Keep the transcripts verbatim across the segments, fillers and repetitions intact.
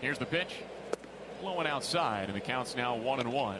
Here's the pitch. Blowing outside, and the count's now one and one.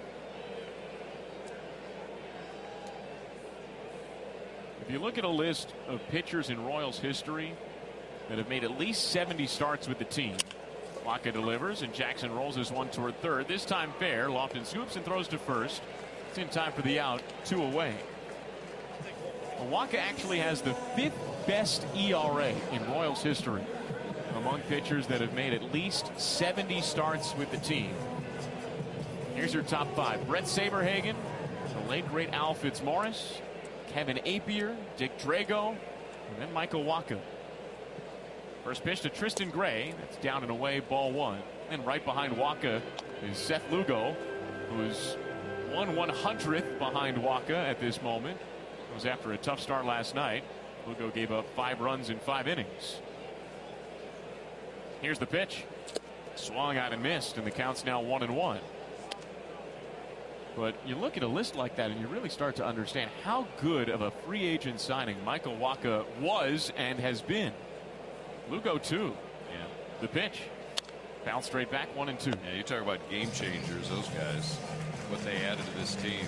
If you look at a list of pitchers in Royals history that have made at least seventy starts with the team, Wacha delivers, and Jackson rolls his one toward third. This time fair. Lofton scoops and throws to first. It's in time for the out, two away. Wacha actually has the fifth best E R A in Royals history among pitchers that have made at least seventy starts with the team. Here's your top five. Brett Saberhagen, the late great Al Fitzmaurice, Kevin Apier, Dick Drago, and then Michael Wacha. First pitch to Tristan Gray. That's down and away, ball one. And right behind Wacha is Seth Lugo, who's one one hundredth behind Wacha at this moment. It was after a tough start last night. Lugo gave up five runs in five innings. Here's the pitch. Swung out and missed, and the count's now one and one. But you look at a list like that and you really start to understand how good of a free agent signing Michael Wacha was and has been. Lugo too. Yeah. The pitch. Bounce straight back, one and two. Yeah, you talk about game changers, those guys, what they added to this team.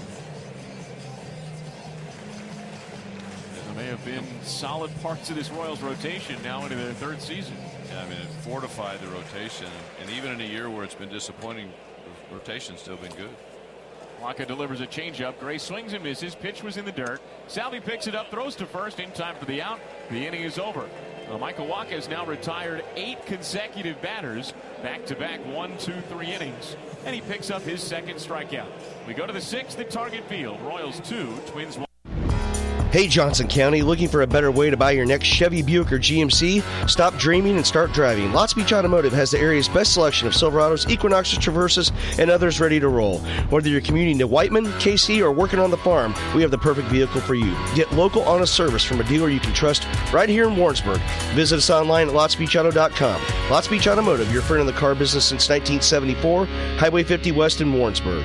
There may have been solid parts of this Royals rotation now into their third season. Yeah, I mean, it fortified the rotation, and even in a year where it's been disappointing, the rotation's still been good. Wacha delivers a changeup. Gray swings and misses. Pitch was in the dirt. Salvi picks it up, throws to first in time for the out. The inning is over. Well, Michael Wacha has now retired eight consecutive batters, back-to-back one, two, three innings, and he picks up his second strikeout. We go to the sixth at Target Field. Royals two, Twins one. Hey, Johnson County, looking for a better way to buy your next Chevy, Buick, or G M C? Stop dreaming and start driving. Lots Beach Automotive has the area's best selection of Silverados, Equinoxes, Traverses, and others ready to roll. Whether you're commuting to Whiteman, K C, or working on the farm, we have the perfect vehicle for you. Get local, honest service from a dealer you can trust right here in Warrensburg. Visit us online at lots beach auto dot com. Lots Beach Automotive, your friend in the car business since nineteen seventy-four, Highway fifty West in Warrensburg.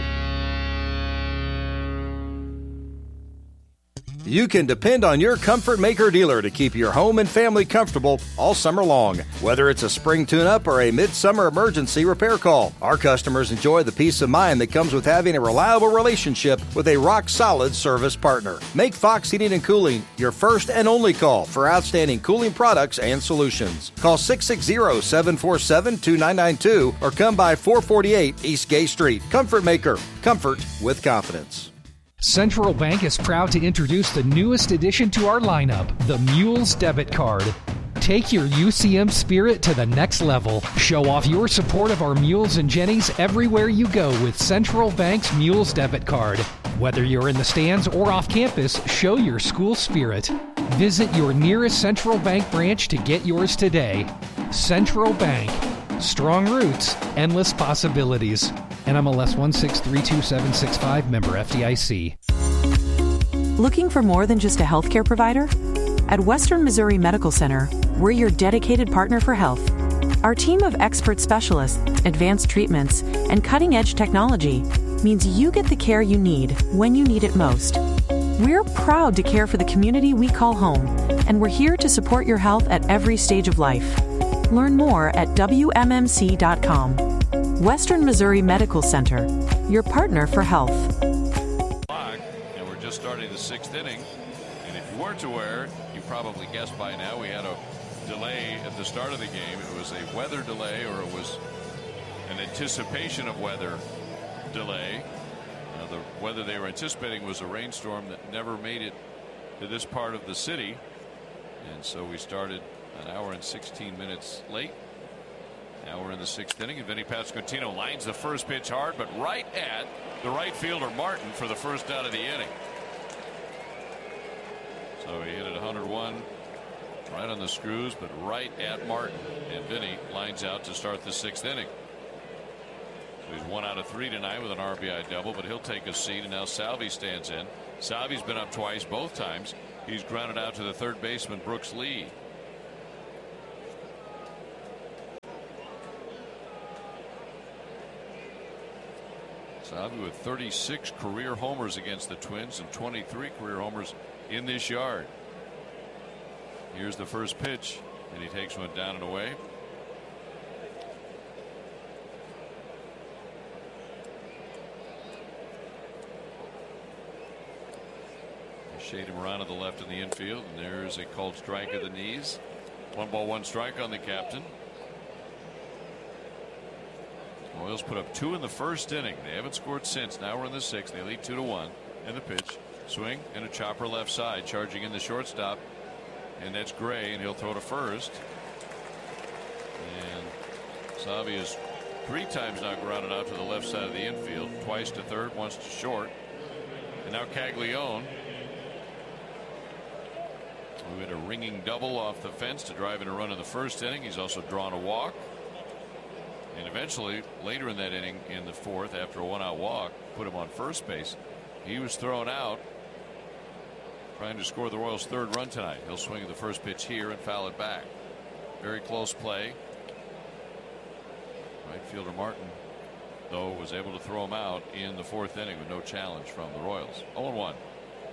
You can depend on your Comfort Maker dealer to keep your home and family comfortable all summer long. Whether it's a spring tune-up or a midsummer emergency repair call, our customers enjoy the peace of mind that comes with having a reliable relationship with a rock-solid service partner. Make Fox Heating and Cooling your first and only call for outstanding cooling products and solutions. Call six six zero, seven four seven, two nine nine two or come by four forty-eight East Gay Street. Comfort Maker. Comfort with confidence. Central Bank is proud to introduce the newest addition to our lineup, the Mules Debit Card. Take your U C M spirit to the next level. Show off your support of our Mules and Jennies everywhere you go with Central Bank's Mules Debit Card. Whether you're in the stands or off campus, show your school spirit. Visit your nearest Central Bank branch to get yours today. Central Bank. Strong roots, endless possibilities. N M L S one six three two seven six five, member F D I C. Looking for more than just a healthcare provider? At Western Missouri Medical Center, we're your dedicated partner for health. Our team of expert specialists, advanced treatments, and cutting-edge technology means you get the care you need when you need it most. We're proud to care for the community we call home, and we're here to support your health at every stage of life. Learn more at W M M C dot com. Western Missouri Medical Center, your partner for health. And we're just starting the sixth inning. And if you weren't aware, you probably guessed by now, we had a delay at the start of the game. It was a weather delay, or it was an anticipation of weather delay. Uh, the weather they were anticipating was a rainstorm that never made it to this part of the city. And so we started an hour and sixteen minutes late. Now we're in the sixth inning, and Vinny Pasquantino lines the first pitch hard, but right at the right fielder Martin for the first out of the inning. So he hit it one oh one right on the screws, but right at Martin, and Vinny lines out to start the sixth inning. So he's one out of three tonight with an R B I double, but he'll take a seat, and now Salvi stands in. Salvi's been up twice. Both times he's grounded out to the third baseman Brooks Lee. Salvi with thirty-six career homers against the Twins and twenty-three career homers in this yard. Here's the first pitch, and he takes one down and away. shade him around to the left in the infield, and there's a called strike of the knees. One ball, one strike on the captain. Royals put up two in the first inning. They haven't scored since. Now we're in the sixth. They lead two to one. And the pitch, swing and a chopper left side, charging in the shortstop, and that's Gray, and he'll throw to first. And Savi has three times now grounded out to the left side of the infield, twice to third, once to short. And now Caglione, who had a ringing double off the fence to drive in a run in the first inning. He's also drawn a walk. And eventually, later in that inning, in the fourth, after a one-out walk, put him on first base. He was thrown out, trying to score the Royals' third run tonight. He'll swing at the first pitch here and foul it back. Very close play. Right fielder Martin, though, was able to throw him out in the fourth inning with no challenge from the Royals. oh and one.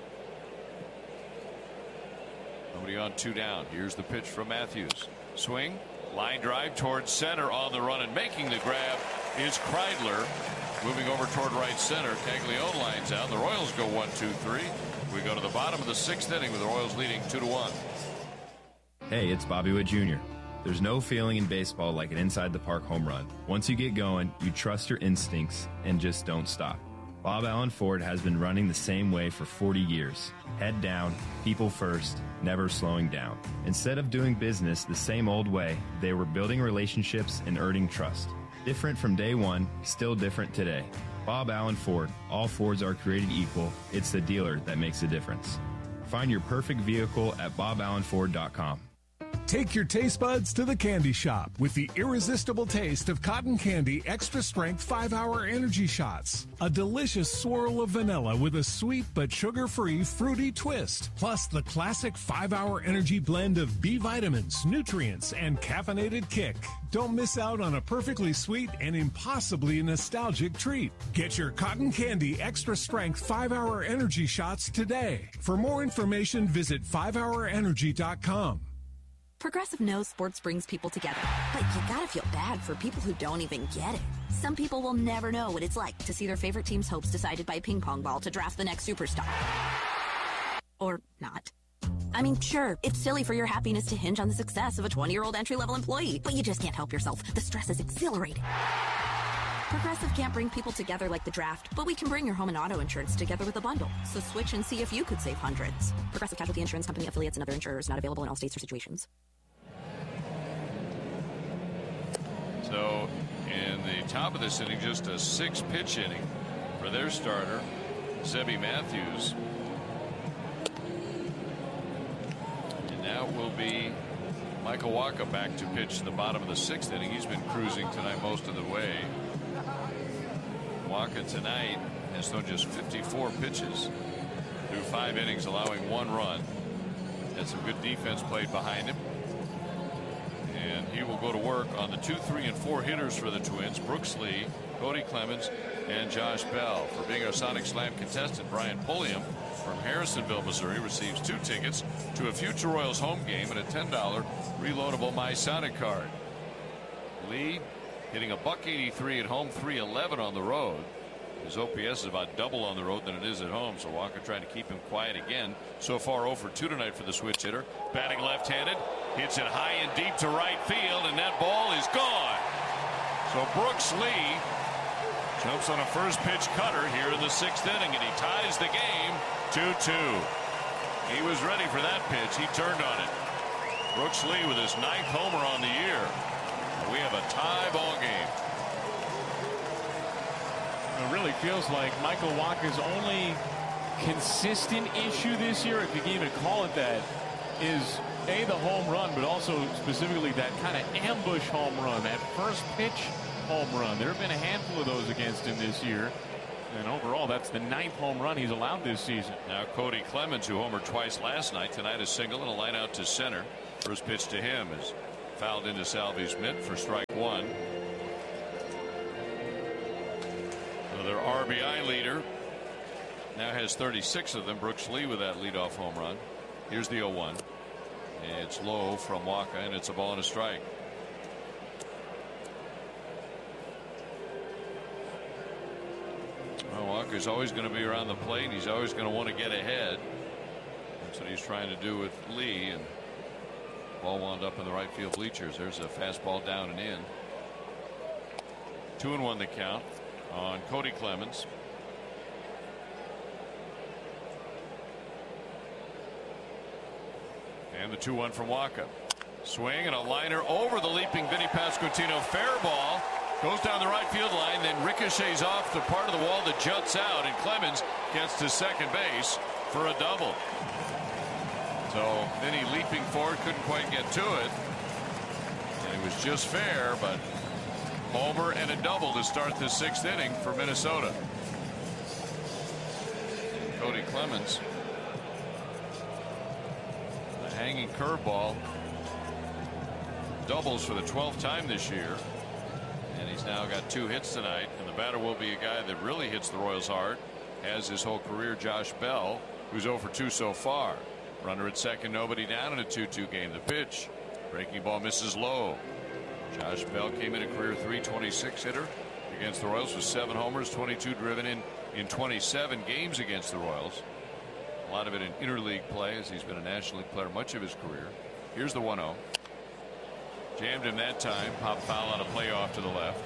Nobody on, two down. Here's the pitch from Matthews. Swing, line drive towards center, on the run and making the grab is Kreidler. Moving over toward right center. Caglione lines out. The Royals go one, two, three. We go to the bottom of the sixth inning with the Royals leading two to one. Hey, it's Bobby Witt Junior There's no feeling in baseball like an inside the park home run. Once you get going, you trust your instincts and just don't stop. Bob Allen Ford has been running the same way for forty years. Head down, people first, never slowing down. Instead of doing business the same old way, they were building relationships and earning trust. Different from day one, still different today. Bob Allen Ford. All Fords are created equal. It's the dealer that makes the difference. Find your perfect vehicle at bob allen ford dot com. Take your taste buds to the candy shop with the irresistible taste of cotton candy extra strength five hour energy shots. A delicious swirl of vanilla with a sweet but sugar-free fruity twist. Plus the classic five hour energy blend of B vitamins, nutrients, and caffeinated kick. Don't miss out on a perfectly sweet and impossibly nostalgic treat. Get your cotton candy extra strength five hour energy shots today. For more information, visit five hour energy dot com. Progressive knows sports brings people together, but you gotta feel bad for people who don't even get it. Some people will never know what it's like to see their favorite team's hopes decided by a ping pong ball to draft the next superstar. Or not. I mean, sure, it's silly for your happiness to hinge on the success of a twenty-year-old entry-level employee, but you just can't help yourself. The stress is exhilarating. Progressive can't bring people together like the draft, but we can bring your home and auto insurance together with a bundle. So switch and see if you could save hundreds. Progressive Casualty Insurance Company affiliates and other insurers not available in all states or situations. So in the top of this inning, just a six pitch inning for their starter, Zebby Matthews. And now it will be Michael Wacha back to pitch the bottom of the sixth inning. He's been cruising tonight most of the way. Wacha tonight has thrown just fifty-four pitches through five innings, allowing one run. Had some good defense played behind him. And he will go to work on the two, three, and four hitters for the Twins. Brooks Lee, Cody Clemens, and Josh Bell. For being our Sonic Slam contestant, Brian Pulliam from Harrisonville, Missouri, receives two tickets to a future Royals home game and a ten dollar reloadable My Sonic card. Lee hitting a buck eighty-three at home, three eleven on the road. His O P S is about double on the road than it is at home, so Wacha trying to keep him quiet again. So far oh for two tonight for the switch hitter. Batting left-handed, hits it high and deep to right field, and that ball is gone. So Brooks Lee jumps on a first pitch cutter here in the sixth inning, and he ties the game two two. He was ready for that pitch. He turned on it. Brooks Lee with his ninth homer on the year. We have a tie ball game. It really feels like Michael Wacha's only consistent issue this year, if you can even call it that, is A, the home run, but also specifically that kind of ambush home run, that first pitch home run. There have been a handful of those against him this year. And overall, that's the ninth home run he's allowed this season. Now Cody Clemens, who homered twice last night, tonight a single and a line out to center. First pitch to him is fouled into Salvi's mitt for strike one. So their R B I leader now has thirty-six of them. Brooks Lee with that leadoff home run. Here's the oh one. It's low from Wacha, and it's a ball and a strike. Well, Walker's always going to be around the plate. He's always going to want to get ahead. That's what he's trying to do with Lee, and ball wound up in the right field bleachers. There's a fastball down and in. Two and one the count on Cody Clemens. And the two one from Wacha. Swing and a liner over the leaping Vinny Pasquantino. Fair ball. Goes down the right field line, then ricochets off the part of the wall that juts out, and Clemens gets to second base for a double. So Vinny leaping forward, couldn't quite get to it. And it was just fair, but homer and a double to start the sixth inning for Minnesota. Cody Clemens, a hanging curveball, doubles for the twelfth time this year. And he's now got two hits tonight, and the batter will be a guy that really hits the Royals hard, as his whole career, Josh Bell, who's oh for two so far. Runner at second, nobody down in a two two game. The pitch, breaking ball misses low. Josh Bell came in a career three twenty-six hitter against the Royals with seven homers, twenty-two driven in in twenty-seven games against the Royals. A lot of it in interleague play, as he's been a National League player much of his career. Here's the one oh. Jammed him that time. Pop foul on a playoff to the left.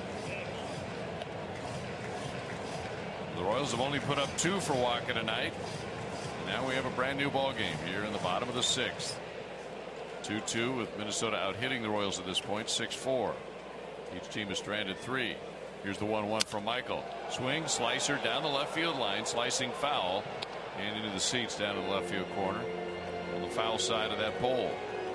The Royals have only put up two for Wacha tonight. Now we have a brand new ball game here in the bottom of the sixth. two two with Minnesota out hitting the Royals at this point, six four. Each team has stranded three. Here's the one one from Michael. Swing, slicer down the left field line, slicing foul and into the seats down to the left field corner on the foul side of that pole.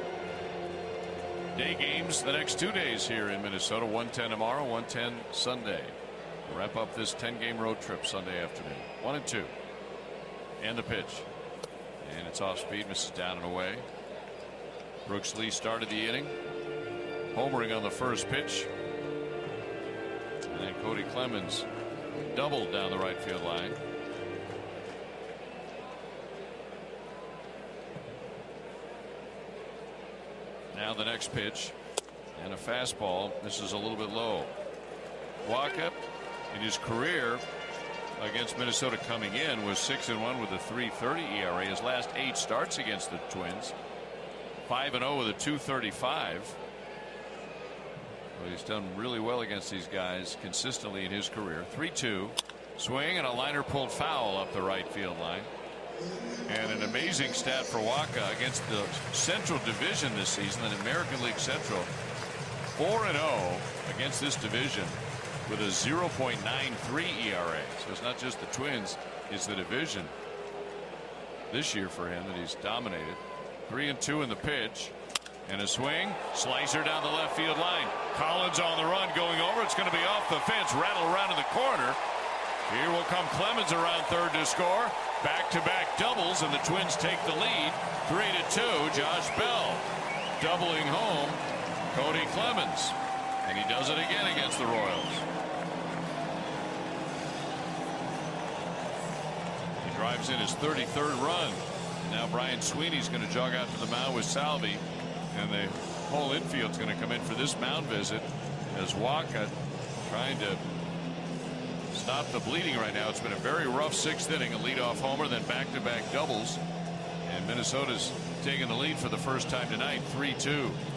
Day games the next two days here in Minnesota. one ten tomorrow, one ten Sunday. We'll wrap up this ten game road trip Sunday afternoon. One and two. And the pitch. And it's off speed, misses down and away. Brooks Lee started the inning, homering on the first pitch. And then Cody Clemens doubled down the right field line. Now the next pitch, and a fastball misses a little bit low. Wacha in his career against Minnesota coming in was six and one with a three thirty E R A. His last eight starts against the Twins, five and oh with a two thirty-five. Well, he's done really well against these guys consistently in his career. three two. Swing and a liner pulled foul up the right field line. And an amazing stat for Wacha against the Central Division this season, the American League Central. four and oh against this division with a zero point nine three E R A. So it's not just the Twins, it's the division this year for him that he's dominated. three and two in the pitch. And a swing, slicer down the left field line. Collins on the run going over. It's going to be off the fence, rattle around in the corner. Here will come Clemens around third to score. Back-to-back doubles, and the Twins take the lead. Three to two. Josh Bell doubling home Cody Clemens, and he does it again against the Royals. He drives in his thirty-third run. Now Brian Sweeney's going to jog out to the mound with Salvi, and the whole infield's going to come in for this mound visit as Wacha trying to stop the bleeding right now. It's been a very rough sixth inning, a leadoff homer, then back-to-back doubles, and Minnesota's taking the lead for the first time tonight, three two.